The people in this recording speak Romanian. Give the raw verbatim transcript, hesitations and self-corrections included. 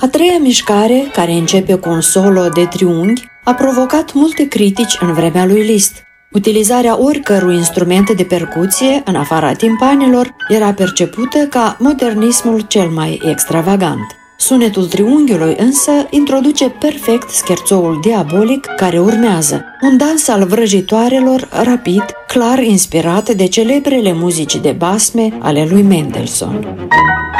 A treia mișcare, care începe cu un solo de triunghi, a provocat multe critici în vremea lui Liszt. Utilizarea oricărui instrument de percuție, în afara timpanelor, era percepută ca modernismul cel mai extravagant. Sunetul triunghiului însă introduce perfect scherzoul diabolic care urmează, un dans al vrăjitoarelor rapid, clar inspirat de celebrele muzici de basme ale lui Mendelssohn.